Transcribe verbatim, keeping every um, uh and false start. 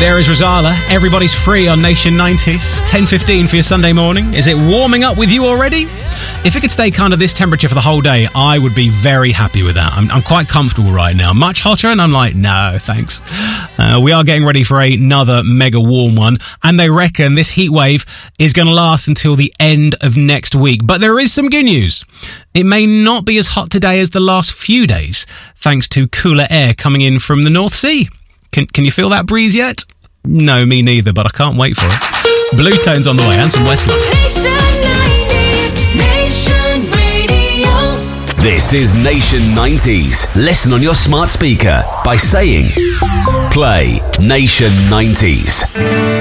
There is Rosala. Everybody's free on Nation nineties. ten fifteen for your Sunday morning. Is it warming up with you already? If it could stay kind of this temperature for the whole day, I would be very happy with that. I'm, I'm quite comfortable right now. Much hotter, and I'm like, no, thanks. Uh, we are getting ready for another mega warm one, and they reckon this heat wave is going to last until the end of next week. But there is some good news. It may not be as hot today as the last few days, thanks to cooler air coming in from the North Sea. Can, can you feel that breeze yet? No, me neither, but I can't wait for it. Blue Tones on the way, and some Westlife. Nation Radio. This is Nation nineties. Listen on your smart speaker by saying, play Nation nineties.